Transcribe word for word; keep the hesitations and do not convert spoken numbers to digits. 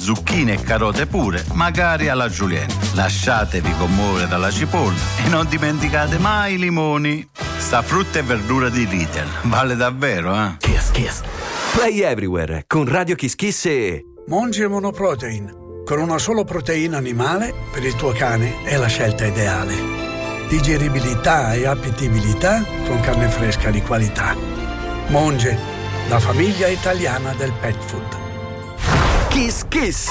zucchine e carote pure, magari alla julienne. Lasciatevi commuovere dalla cipolla e non dimenticate mai i limoni. Sta frutta e verdura di Lidl vale davvero, eh? Kiss Kiss. Play Everywhere con Radio Kiss Kiss e Monge Monoprotein. Con una sola proteina animale per il tuo cane è la scelta ideale. Digeribilità e appetibilità con carne fresca di qualità. Monge, la famiglia italiana del pet food. Kiss Kiss.